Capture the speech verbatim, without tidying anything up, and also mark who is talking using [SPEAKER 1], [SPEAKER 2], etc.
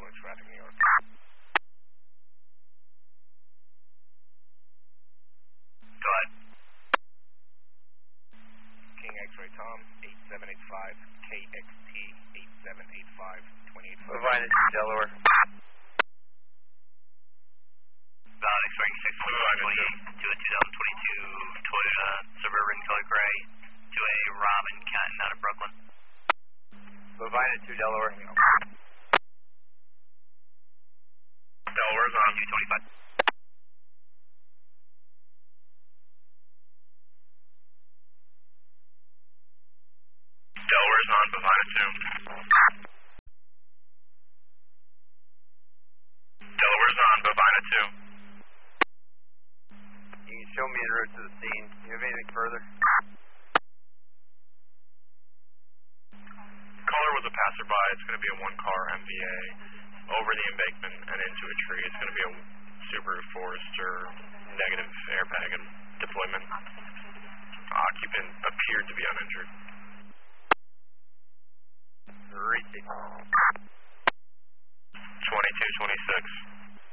[SPEAKER 1] Approach traffic, New York.
[SPEAKER 2] Go ahead.
[SPEAKER 1] King X-ray Tom, eight seven eight five, K X T, eight seven eight five, twenty-eight foot.
[SPEAKER 3] Provide it to Delaware.
[SPEAKER 2] Valid X-ray six one twenty-eight to a two thousand twenty-two Toyota Suburban color gray to a Robin Canton out of Brooklyn.
[SPEAKER 3] Provide it to Delaware.
[SPEAKER 2] Delaware's on. two twenty-five.
[SPEAKER 4] Delaware's on, Bovina two. Delaware's on, Bovina two.
[SPEAKER 3] You can show me the route to the scene. Do you have anything further?
[SPEAKER 4] Caller was a passerby. It's going to be a one-car M V A over the embankment and into a tree. It's going to be a Subaru Forester negative airbag and deployment. Occupant appeared to be uninjured.
[SPEAKER 3] Receive.